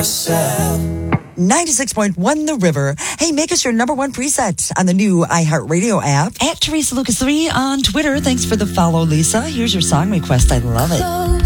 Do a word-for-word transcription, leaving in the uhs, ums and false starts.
myself. ninety-six point one The River. Hey, make us your number one preset on the new iHeartRadio app. At Teresa Lucas three on Twitter. Thanks for the follow, Lisa. Here's your song request. I love it.